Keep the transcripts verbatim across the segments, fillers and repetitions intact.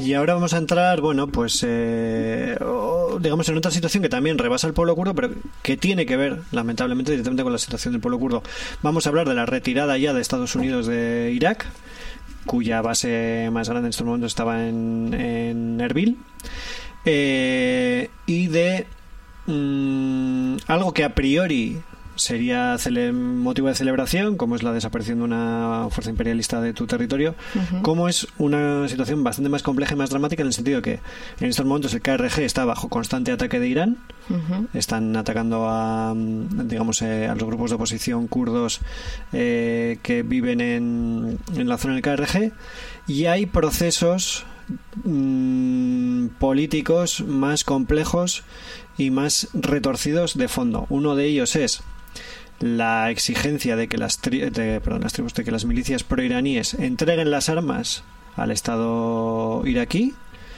Y ahora vamos a entrar, bueno, pues eh, digamos en otra situación que también rebasa el pueblo kurdo, pero que tiene que ver, lamentablemente, directamente con la situación del pueblo kurdo. Vamos a hablar de la retirada ya de Estados Unidos de Irak, cuya base más grande en estos momentos estaba en, en Erbil, eh, y de mmm, algo que a priori sería cele- motivo de celebración, como es la desaparición de una fuerza imperialista de tu territorio, uh-huh. como es una situación bastante más compleja y más dramática, en el sentido de que en estos momentos el K R G está bajo constante ataque de Irán. Uh-huh. Están atacando a, digamos, eh, a los grupos de oposición kurdos eh, que viven en, en la zona del K R G, y hay procesos mmm, políticos más complejos y más retorcidos de fondo. Uno de ellos es la exigencia de que las, tri- de, perdón, las tribus, de que las milicias proiraníes entreguen las armas al Estado iraquí,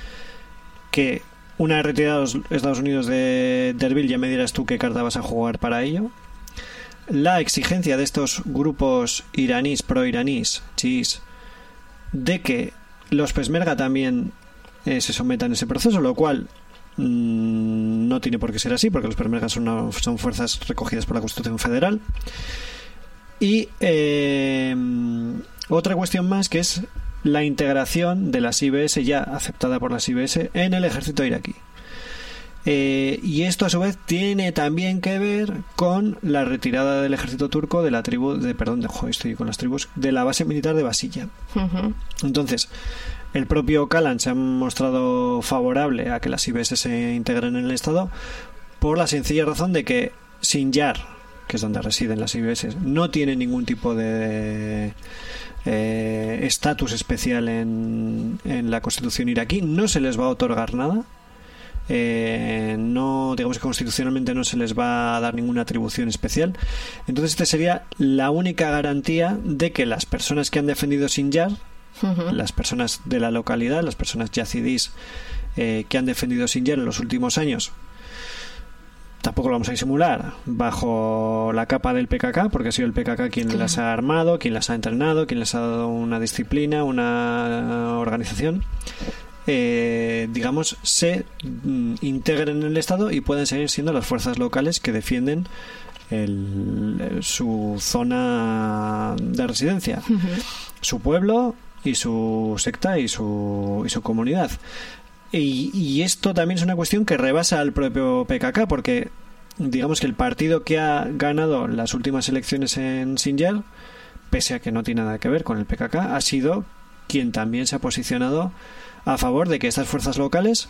que una vez retirados Estados Unidos de, de Erbil, ya me dirás tú qué carta vas a jugar para ello. La exigencia de estos grupos iraníes, proiraníes, chiíes, de que los Peshmerga también eh, se sometan a ese proceso, lo cual mmm, no tiene por qué ser así, porque los Peshmerga son, una, son fuerzas recogidas por la Constitución Federal. Y eh, otra cuestión más, que es la integración de las I B S, ya aceptada por las I B S, en el ejército iraquí. Eh, y esto a su vez tiene también que ver con la retirada del ejército turco de la tribu de perdón de joder, estoy con las tribus de la base militar de Basilla. Uh-huh. Entonces, el propio Calan se ha mostrado favorable a que las I B S se integren en el Estado, por la sencilla razón de que Sinjar, que es donde residen las I B S, no tiene ningún tipo de estatus eh, especial en, en la constitución iraquí, no se les va a otorgar nada. Eh, no, digamos que constitucionalmente no se les va a dar ninguna atribución especial. Entonces esta sería la única garantía de que las personas que han defendido Sinjar, uh-huh. las personas de la localidad, las personas yazidís eh, que han defendido Sinjar en los últimos años, tampoco lo vamos a disimular, bajo la capa del P K K, porque ha sido el P K K quien claro. las ha armado, quien las ha entrenado, quien les ha dado una disciplina, una organización. Eh, digamos, se mm, integren en el Estado y pueden seguir siendo las fuerzas locales que defienden el, el, su zona de residencia, uh-huh. su pueblo y su secta y su, y su comunidad. Y, y esto también es una cuestión que rebasa al propio P K K, porque digamos que el partido que ha ganado las últimas elecciones en Sinjar, pese a que no tiene nada que ver con el P K K, ha sido quien también se ha posicionado a favor de que estas fuerzas locales